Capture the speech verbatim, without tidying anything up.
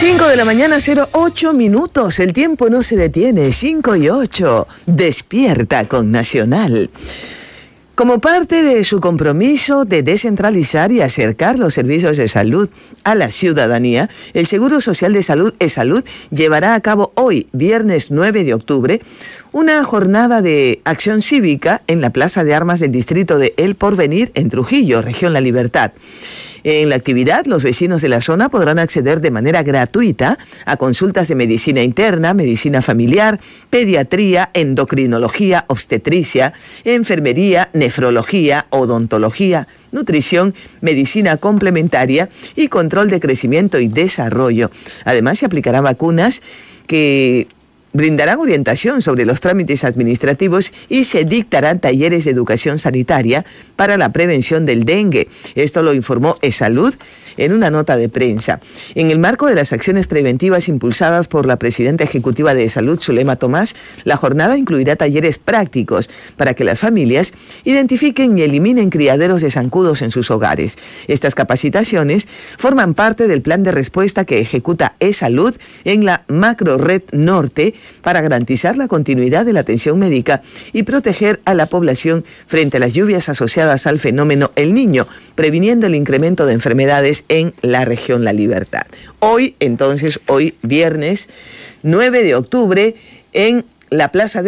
cinco de la mañana, cero ocho minutos. El tiempo no se detiene. cinco y ocho. Despierta con Nacional. Como parte de su compromiso de descentralizar y acercar los servicios de salud a la ciudadanía, el Seguro Social de Salud, eSalud, llevará a cabo hoy, viernes nueve de octubre, una jornada de acción cívica en la Plaza de Armas del distrito de El Porvenir, en Trujillo, región La Libertad. En la actividad, los vecinos de la zona podrán acceder de manera gratuita a consultas de medicina interna, medicina familiar, pediatría, endocrinología, obstetricia, enfermería, nefrología, odontología, nutrición, medicina complementaria y control de crecimiento y desarrollo. Además, se aplicarán vacunas que brindarán orientación sobre los trámites administrativos y se dictarán talleres de educación sanitaria para la prevención del dengue. Esto lo informó eSalud en una nota de prensa. En el marco de las acciones preventivas impulsadas por la presidenta ejecutiva de eSalud, Zulema Tomás, la jornada incluirá talleres prácticos para que las familias identifiquen y eliminen criaderos de zancudos en sus hogares. Estas capacitaciones forman parte del plan de respuesta que ejecuta eSalud en la Macro Red Norte para garantizar la continuidad de la atención médica y proteger a la población frente a las lluvias asociadas al fenómeno El Niño, previniendo el incremento de enfermedades en la región La Libertad. Hoy, entonces, hoy viernes nueve de octubre, en la Plaza de